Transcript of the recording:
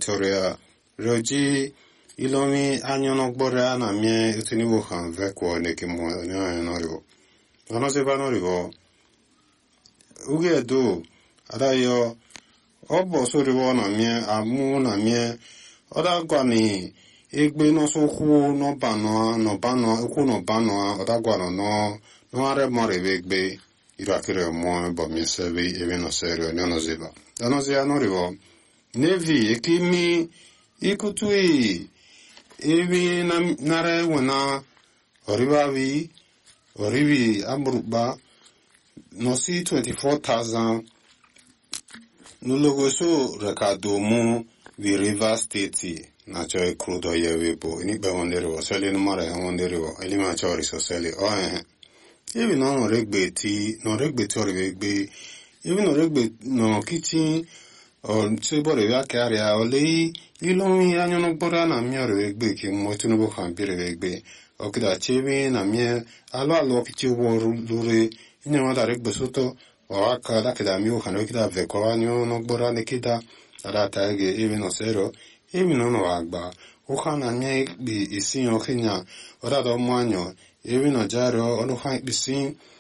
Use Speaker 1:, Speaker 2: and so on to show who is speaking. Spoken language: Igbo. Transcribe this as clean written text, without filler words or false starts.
Speaker 1: Victoria Roji Ilomi Anyonogbora na mie utinibu han vekwo nekimo norivo. Ono se vanorivo. Uge do adayo obo sorivo na mie amu na mie oda gwani egbe no so hu no bano ku no bano oda gwano no are more egbe irakire mo bo mi sevi even no serio no zeba. Ono se anorivo. Nevi ekimi ikutui evi nare wana orivi amruba nosi 24,000 nulogo so rekado mu vi River State na choy crudo yewepo inibe wondero seli no mare wondero elima chori so seli evi no regbe ti origbe evi no regbe no kitchen o sebore ya karia ole ilomi anyono bora na mi origbe ki mo tunubo kan birigbe o kida chevi na mi alo kiti wo lure inyo da regbe soto o aka da kida mi o kan kida ve ko anyono bora ne kida ada taege evi no sero evi no agba o kana mi bi isin o kenya o da do mo anyo evi no jaro o no han bisin